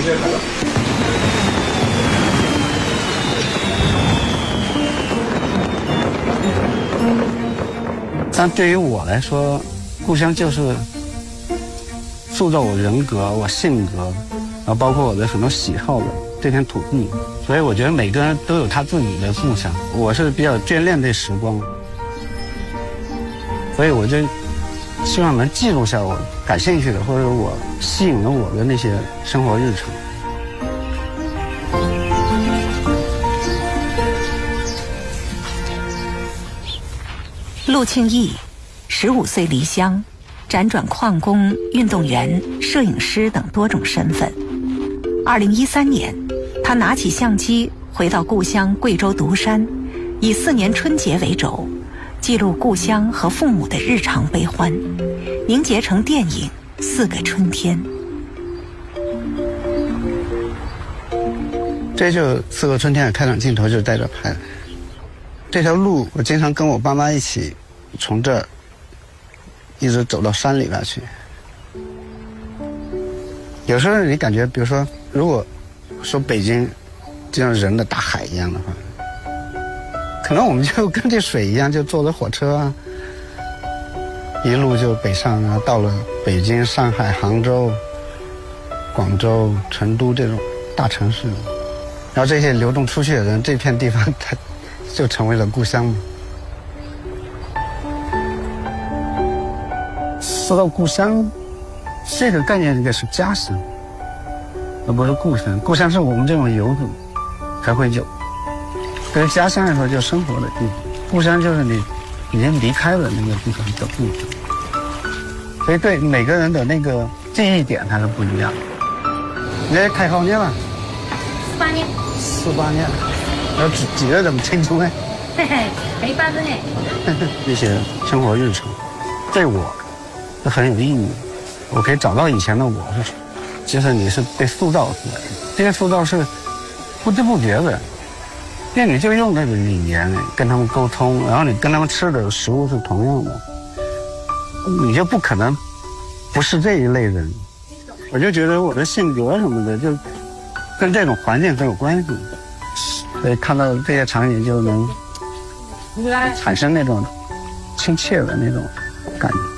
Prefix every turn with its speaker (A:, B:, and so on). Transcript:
A: 但对于我来说，故乡就是塑造我人格、我性格，然后包括我的很多喜好的这片土地。所以我觉得每个人都有他自己的故乡。我是比较眷恋这时光，所以我就希望能记录下我感兴趣的或者我吸引了我的那些生活日常。
B: 陆庆义，15岁离乡，辗转矿工、运动员、摄影师等多种身份。2013年，他拿起相机回到故乡贵州独山，以4年春节为轴，记录故乡和父母的日常悲欢，凝结成电影《4个春天》。
A: 这就《4个春天》的开场镜头就是在这拍的。这条路我经常跟我爸妈一起从这儿一直走到山里边去。有时候你感觉，比如说，如果说北京就像人的大海一样的话，可能我们就跟这水一样，就坐着火车啊，一路就北上啊，到了北京、上海、杭州、广州、成都这种大城市，然后这些流动出去的人，这片地方它就成为了故乡。说到故乡，这个概念应该是家乡，而不是故乡。故乡是我们这种游子才会有，对于家乡来说，就生活的地方。故乡就是你已经离开了那个地方的地方。所以对每个人的那个记忆点它是不一样的。你这开好年了
C: ？18年。
A: 18年。要几个这么轻松哎？
C: 嘿嘿，没办法哎。
A: 这些生活日常，对我是很有意义的。我可以找到以前的我是，其实你是被塑造出来的。这些塑造是不知不觉的，因为你就用那个语言跟他们沟通，然后你跟他们吃的食物是同样的，你就不可能不是这一类人。我就觉得我的性格什么的，就跟这种环境很有关系。所以看到这些场景就能产生那种亲切的那种感觉。